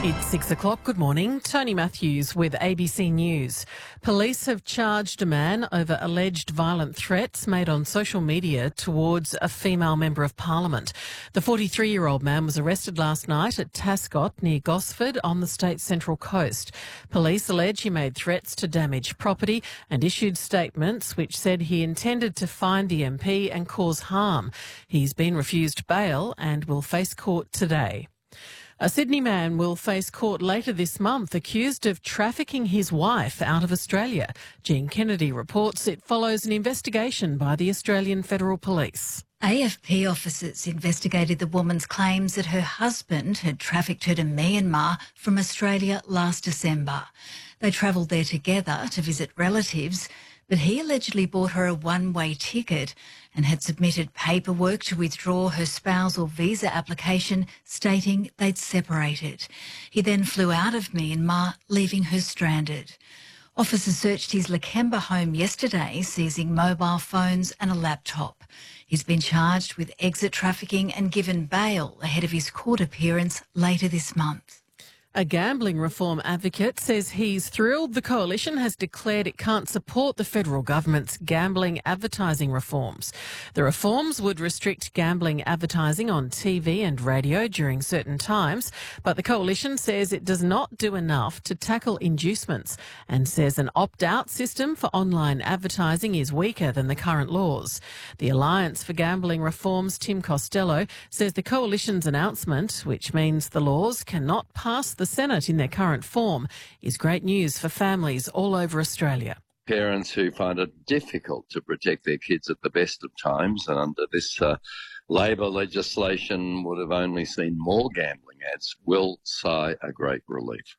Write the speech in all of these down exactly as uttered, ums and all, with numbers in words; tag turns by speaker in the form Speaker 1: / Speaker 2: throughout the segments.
Speaker 1: It's six o'clock. Good morning. Tony Matthews with A B C News. Police have charged a man over alleged violent threats made on social media towards a female member of Parliament. The forty-three-year-old man was arrested last night at Tascott near Gosford on the state's central coast. Police allege he made threats to damage property and issued statements which said he intended to fine the M P and cause harm. He's been refused bail and will face court today. A Sydney man will face court later this month accused of trafficking his wife out of Australia. Jean Kennedy reports it follows an investigation by the Australian Federal Police.
Speaker 2: A F P officers investigated the woman's claims that her husband had trafficked her to Myanmar from Australia last December. They travelled there together to visit relatives, but he allegedly bought her a one-way ticket and had submitted paperwork to withdraw her spousal visa application stating they'd separated. He then flew out of Myanmar, leaving her stranded. Officers searched his Lakemba home yesterday, seizing mobile phones and a laptop. He's been charged with exit trafficking and given bail ahead of his court appearance later this month.
Speaker 1: A gambling reform advocate says he's thrilled the coalition has declared it can't support the federal government's gambling advertising reforms. The reforms would restrict gambling advertising on T V and radio during certain times, but the coalition says it does not do enough to tackle inducements and says an opt-out system for online advertising is weaker than the current laws. The Alliance for Gambling Reform's Tim Costello says the coalition's announcement, which means the laws cannot pass the Senate in their current form, is great news for families all over Australia.
Speaker 3: Parents who find it difficult to protect their kids at the best of times, and under this uh, Labor legislation would have only seen more gambling ads, will sigh a great relief.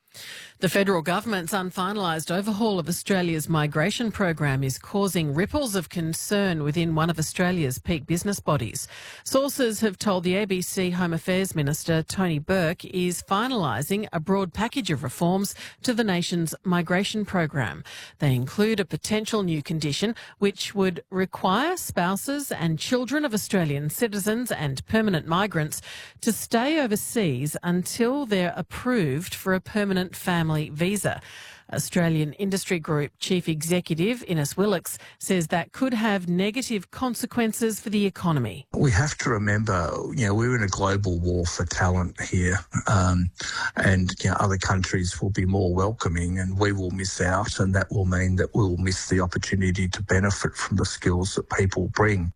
Speaker 1: The federal government's unfinalised overhaul of Australia's migration program is causing ripples of concern within one of Australia's peak business bodies. Sources have told the A B C Home Affairs Minister Tony Burke is finalising a broad package of reforms to the nation's migration program. They include a potential new condition which would require spouses and children of Australian citizens and permanent migrants to stay overseas until they're approved for a permanent family visa. Australian Industry Group Chief Executive Innes Willox says that could have negative consequences for the economy.
Speaker 4: We have to remember, you know, we're in a global war for talent here, um, and you know, other countries will be more welcoming and we will miss out, and that will mean that we'll miss the opportunity to benefit from the skills that people bring.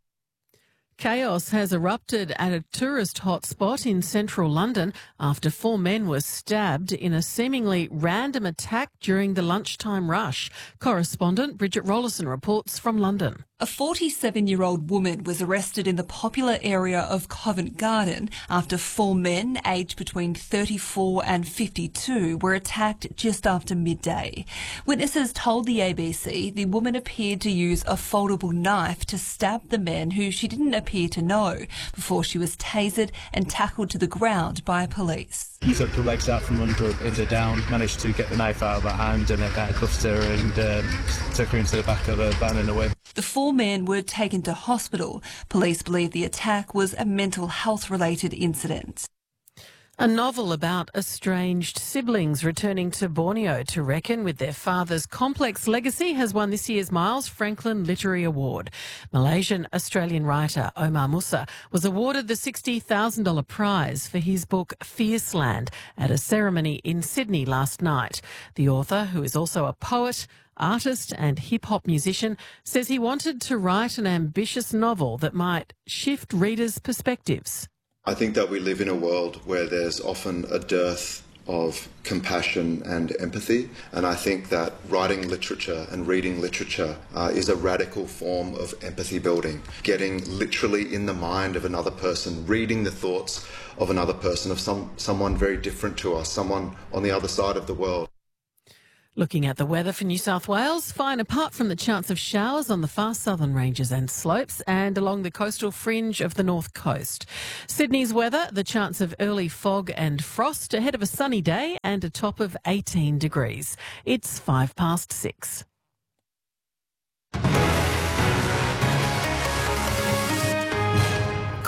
Speaker 1: Chaos has erupted at a tourist hotspot in central London after four men were stabbed in a seemingly random attack during the lunchtime rush. Correspondent Bridget Rollison reports from London.
Speaker 5: A forty-seven-year-old woman was arrested in the popular area of Covent Garden after four men aged between thirty-four and fifty-two were attacked just after midday. Witnesses told the A B C the woman appeared to use a foldable knife to stab the men who she didn't appear to know before she was tasered and tackled to the ground by police.
Speaker 6: He took the legs out from under her down, managed to get the knife out of her hand and then kind of cuffed her and uh, took her into the back of a van and away.
Speaker 5: The four men were taken to hospital. Police believe the attack was a mental health-related incident.
Speaker 1: A novel about estranged siblings returning to Borneo to reckon with their father's complex legacy has won this year's Miles Franklin Literary Award. Malaysian-Australian writer Omar Musa was awarded the sixty thousand dollars prize for his book Fierceland at a ceremony in Sydney last night. The author, who is also a poet, artist and hip-hop musician, says he wanted to write an ambitious novel that might shift readers' perspectives.
Speaker 7: I think that we live in a world where there's often a dearth of compassion and empathy, and I think that writing literature and reading literature uh, is a radical form of empathy building, getting literally in the mind of another person, reading the thoughts of another person, of some someone very different to us, someone on the other side of the world.
Speaker 1: Looking at the weather for New South Wales, fine apart from the chance of showers on the far southern ranges and slopes and along the coastal fringe of the north coast. Sydney's weather, the chance of early fog and frost ahead of a sunny day and a top of eighteen degrees. It's five past six.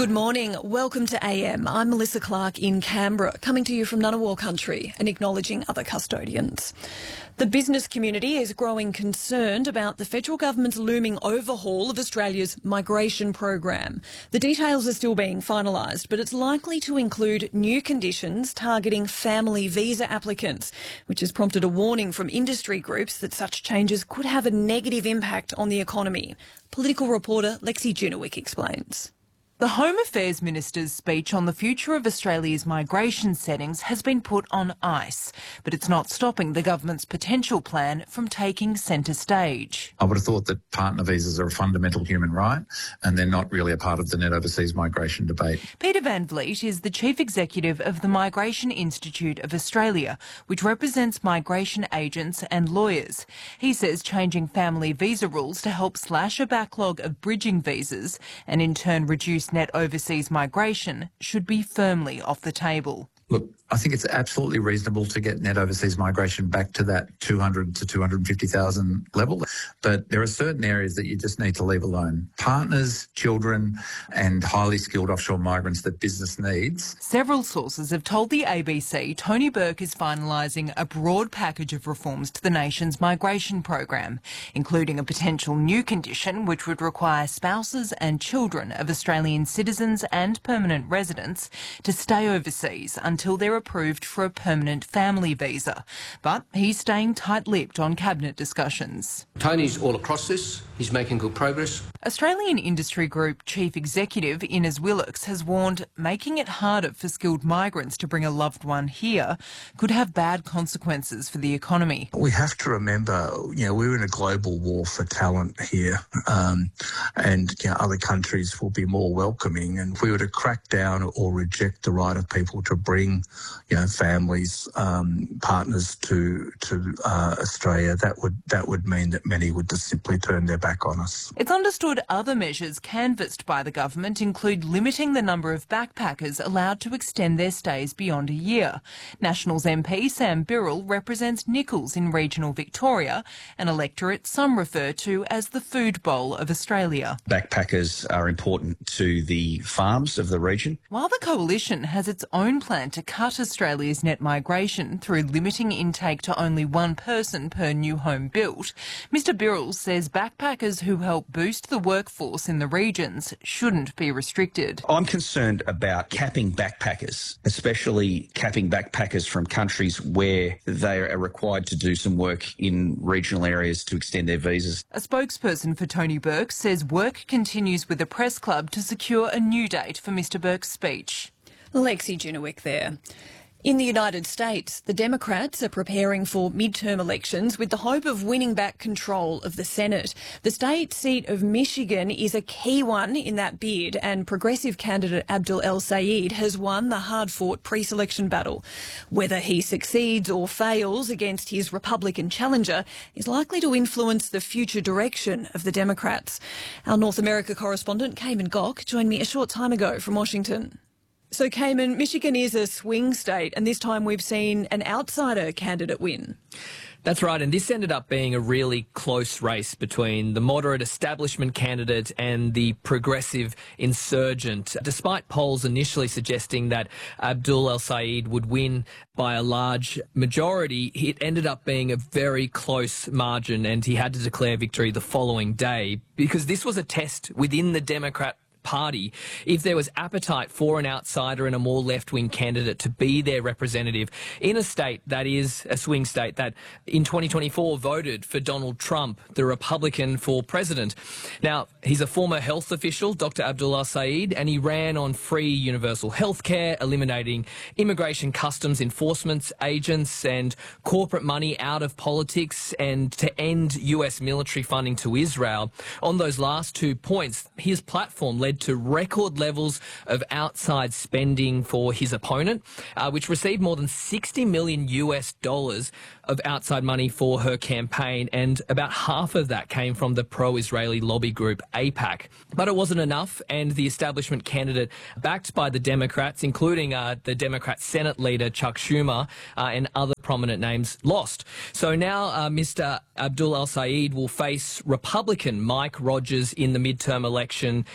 Speaker 8: Good morning. Welcome to A M. I'm Melissa Clark in Canberra, coming to you from Ngunnawal country and acknowledging other custodians. The business community is growing concerned about the federal government's looming overhaul of Australia's migration program. The details are still being finalised, but it's likely to include new conditions targeting family visa applicants, which has prompted a warning from industry groups that such changes could have a negative impact on the economy. Political reporter Lexi Junowick explains.
Speaker 9: The Home Affairs Minister's speech on the future of Australia's migration settings has been put on ice, but it's not stopping the government's potential plan from taking centre stage.
Speaker 10: I would have thought that partner visas are a fundamental human right and they're not really a part of the net overseas migration debate.
Speaker 9: Peter Van Vliet is the Chief Executive of the Migration Institute of Australia, which represents migration agents and lawyers. He says changing family visa rules to help slash a backlog of bridging visas and in turn reduce net overseas migration should be firmly off the table.
Speaker 10: Look, I think it's absolutely reasonable to get net overseas migration back to that two hundred to two hundred fifty thousand level, but there are certain areas that you just need to leave alone. Partners, children and highly skilled offshore migrants that business needs.
Speaker 9: Several sources have told the A B C Tony Burke is finalising a broad package of reforms to the nation's migration program, including a potential new condition which would require spouses and children of Australian citizens and permanent residents to stay overseas until they're approved for a permanent family visa. But he's staying tight-lipped on cabinet discussions.
Speaker 11: Tony's all across this. He's making good progress.
Speaker 9: Australian Industry Group Chief Executive Innes Willocks has warned making it harder for skilled migrants to bring a loved one here could have bad consequences for the economy.
Speaker 4: We have to remember, you know, we're in a global war for talent here, um, and you know, other countries will be more welcoming. And if we were to crack down or reject the right of people to bring, you know, families, um, partners to to uh, Australia, that would that would mean that many would just simply turn their back on us.
Speaker 9: It's understood other measures canvassed by the government include limiting the number of backpackers allowed to extend their stays beyond a year. Nationals M P Sam Birrell represents Nichols in regional Victoria, an electorate some refer to as the food bowl of Australia.
Speaker 12: Backpackers are important to the farms of the region.
Speaker 9: While the coalition has its own plan to cut Australia's net migration through limiting intake to only one person per new home built, Mr Birrell says backpackers who help boost the workforce in the regions shouldn't be restricted.
Speaker 12: I'm concerned about capping backpackers, especially capping backpackers from countries where they are required to do some work in regional areas to extend their visas.
Speaker 9: A spokesperson for Tony Burke says work continues with the Press Club to secure a new date for Mr Burke's speech.
Speaker 8: Lexi Junowick there. In the United States, the Democrats are preparing for midterm elections with the hope of winning back control of the Senate. The state seat of Michigan is a key one in that bid, and progressive candidate Abdul El-Sayed has won the hard-fought pre-selection battle. Whether he succeeds or fails against his Republican challenger is likely to influence the future direction of the Democrats. Our North America correspondent, Cayman Gock, joined me a short time ago from Washington. So, Cayman, Michigan is a swing state, and this time we've seen an outsider candidate win.
Speaker 13: That's right, and this ended up being a really close race between the moderate establishment candidate and the progressive insurgent. Despite polls initially suggesting that Abdul El-Sayed would win by a large majority, it ended up being a very close margin, and he had to declare victory the following day because this was a test within the Democrat Party if there was appetite for an outsider and a more left-wing candidate to be their representative in a state that is a swing state that in twenty twenty-four voted for Donald Trump, the Republican, for president. Now, he's a former health official, Doctor Abdul El-Sayed, and he ran on free universal health care, eliminating immigration customs enforcement agents and corporate money out of politics, and to end U S military funding to Israel. On those last two points, his platform led to record levels of outside spending for his opponent, uh, which received more than sixty million U S dollars of outside money for her campaign, and about half of that came from the pro-Israeli lobby group AIPAC. But it wasn't enough, and the establishment candidate, backed by the Democrats, including uh, the Democrat Senate leader Chuck Schumer uh, and other prominent names, lost. So now uh, Mister Abdul El-Sayed will face Republican Mike Rogers in the midterm election in November.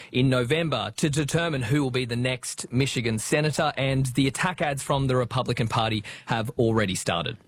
Speaker 13: November to determine who will be the next Michigan senator, and the attack ads from the Republican Party have already started.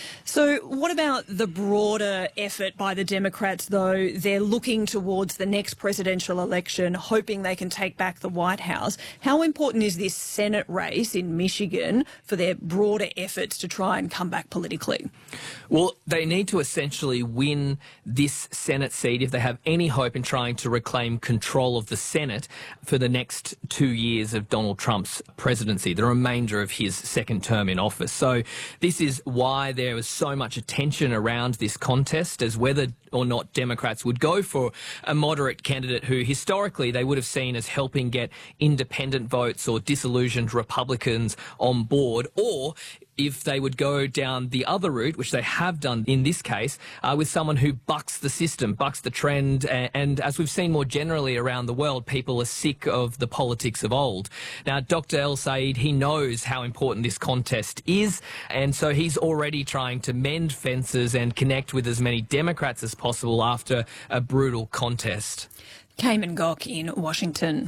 Speaker 8: So what about the broader effort by the Democrats, though? They're looking towards the next presidential election, hoping they can take back the White House. How important is this Senate race in Michigan for their broader efforts to try and come back politically?
Speaker 13: Well, they need to essentially win this Senate seat if they have any hope in trying to reclaim control of the Senate for the next two years of Donald Trump's presidency, the remainder of his second term in office. So this is why there was so much attention around this contest as whether or not Democrats would go for a moderate candidate who historically they would have seen as helping get independent votes or disillusioned Republicans on board, or if they would go down the other route, which they have done in this case, uh, with someone who bucks the system, bucks the trend, and, and as we've seen more generally around the world, people are sick of the politics of old. Now, Doctor El-Sayed, he knows how important this contest is, and so he's already trying to mend fences and connect with as many Democrats as possible after a brutal contest.
Speaker 8: Cayman Gok in Washington.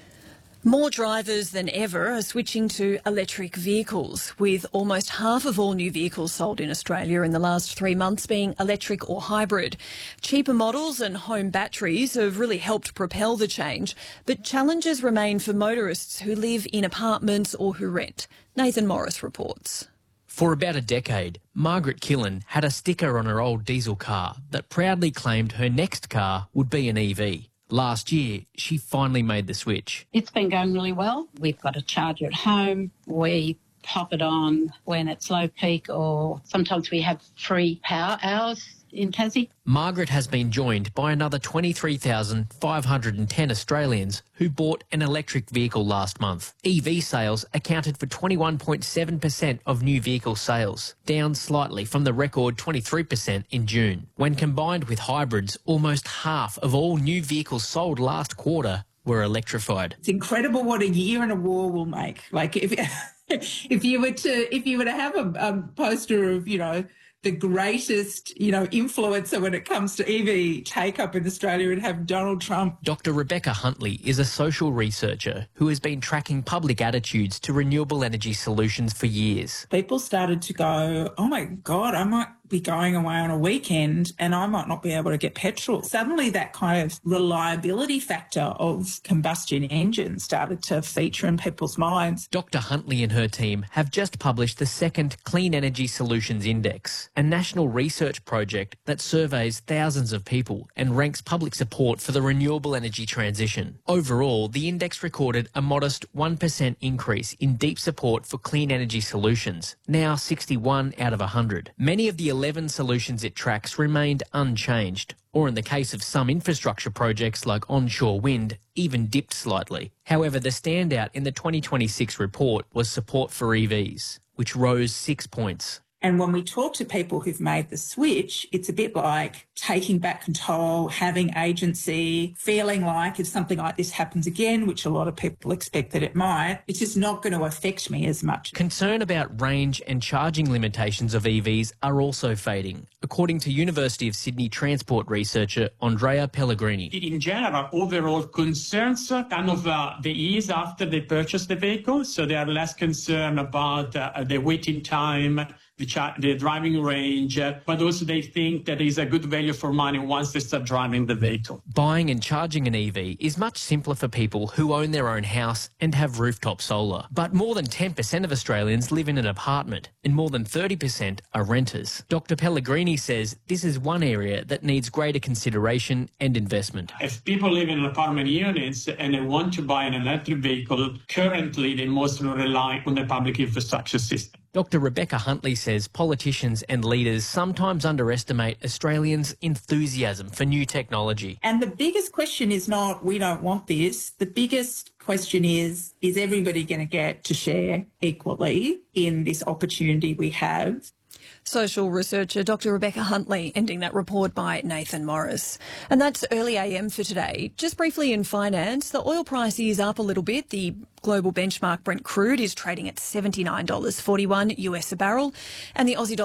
Speaker 8: More drivers than ever are switching to electric vehicles, with almost half of all new vehicles sold in Australia in the last three months being electric or hybrid. Cheaper models and home batteries have really helped propel the change, but challenges remain for motorists who live in apartments or who rent. Nathan Morris reports.
Speaker 14: For about a decade, Margaret Killen had a sticker on her old diesel car that proudly claimed her next car would be an E V. Last year, she finally made the switch.
Speaker 15: It's been going really well. We've got a charger at home. We pop it on when it's low peak, or sometimes we have free power hours in Tassie.
Speaker 14: Margaret has been joined by another twenty-three thousand five hundred ten Australians who bought an electric vehicle last month. E V sales accounted for twenty-one point seven percent of new vehicle sales, down slightly from the record twenty-three percent in June. When combined with hybrids, almost half of all new vehicles sold last quarter were electrified.
Speaker 16: It's incredible what a year and a war will make. Like if if you were to if you were to have a, a poster of, you know, the greatest, you know, influencer when it comes to E V take-up in Australia and have Donald Trump.
Speaker 14: Doctor Rebecca Huntley is a social researcher who has been tracking public attitudes to renewable energy solutions for years.
Speaker 16: People started to go, oh my God, I might be going away on a weekend and I might not be able to get petrol. Suddenly that kind of reliability factor of combustion engines started to feature in people's minds.
Speaker 14: Doctor Huntley and her team have just published the second Clean Energy Solutions Index, a national research project that surveys thousands of people and ranks public support for the renewable energy transition. Overall, the index recorded a modest one percent increase in deep support for clean energy solutions, now sixty-one out of one hundred. Many of the eleven solutions it tracks remained unchanged, or in the case of some infrastructure projects like onshore wind, even dipped slightly. However, the standout in the twenty twenty-six report was support for E Vs, which rose six points.
Speaker 16: And when we talk to people who've made the switch, it's a bit like taking back control, having agency, feeling like if something like this happens again, which a lot of people expect that it might, it's just not going to affect me as much.
Speaker 14: Concern about range and charging limitations of E Vs are also fading, according to University of Sydney transport researcher Andrea Pellegrini.
Speaker 17: In general, overall concerns kind of uh, the ease after they purchase the vehicle, so they are less concerned about uh, the waiting time, The, cha- the driving range, uh, but also they think that is a good value for money once they start driving the vehicle.
Speaker 14: Buying and charging an E V is much simpler for people who own their own house and have rooftop solar. But more than ten percent of Australians live in an apartment and more than thirty percent are renters. Doctor Pellegrini says this is one area that needs greater consideration and investment.
Speaker 17: If people live in apartment units and they want to buy an electric vehicle, currently they mostly rely on the public infrastructure system.
Speaker 14: Doctor Rebecca Huntley says politicians and leaders sometimes underestimate Australians' enthusiasm for new technology.
Speaker 16: And the biggest question is not, we don't want this. The biggest question is, is everybody going to get to share equally in this opportunity we have?
Speaker 8: Social researcher Doctor Rebecca Huntley ending that report by Nathan Morris. And that's Early A M for today. Just briefly in finance, the oil price is up a little bit. The global benchmark Brent crude is trading at seventy-nine dollars forty-one US a barrel, and the Aussie dollar